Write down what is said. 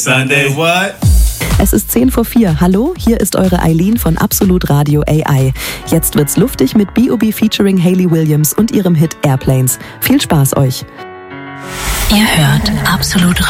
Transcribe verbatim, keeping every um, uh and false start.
Sunday what? Es ist zehn vor vier. Hallo, hier ist eure Eileen von Absolut Radio A I. Jetzt wird's luftig mit B O B featuring Hayley Williams und ihrem Hit Airplanes. Viel Spaß euch. Ihr hört Absolut